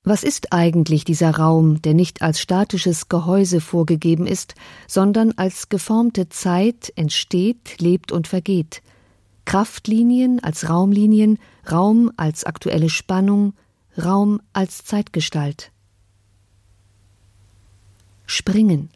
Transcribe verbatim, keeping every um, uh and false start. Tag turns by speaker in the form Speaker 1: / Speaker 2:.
Speaker 1: Was ist eigentlich dieser Raum, der nicht als statisches Gehäuse vorgegeben ist, sondern als geformte Zeit entsteht, lebt und vergeht? Kraftlinien als Raumlinien, Raum als aktuelle Spannung, Raum als Zeitgestalt. Springen.